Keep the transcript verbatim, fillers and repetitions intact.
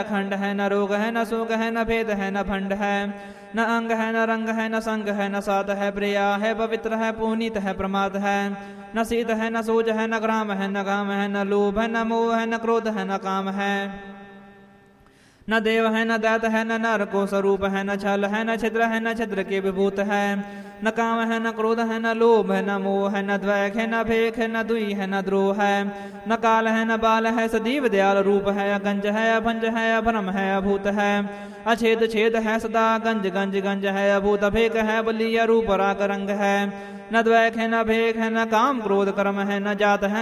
खंड है, न रोग है, न शोक है, न भेद है, न भंड है, न अंग है, न रंग है, न संग है, न सात है, प्रिया है, पवित्र है, पुनीत है, प्रमाद है, न शीत है, न सूज है, न ग्राम है, न काम है, न लोभ है, न मोह है, न क्रोध है, न काम है, न देव है, न दैत है, न नर को स्वरूप है, न छल है, न छिद्र है, न छिद्र के विभूत है, न काम है, न क्रोध है, न लोभ है, न मोह है, न द्वैक है, न भेख है, न दुई है, न द्रोह है, न काल है, न बाल है, सदीव दयाल रूप है, अगंज है, अभंज है, अभ्रम है, अभूत है, अछेद छेद है, सदा गंज गंज गंज है, अभूत अभेक है, बलिया रूप राग रंग है, न द्वैक है, न भेख है, न काम क्रोध कर्म है, न जात है,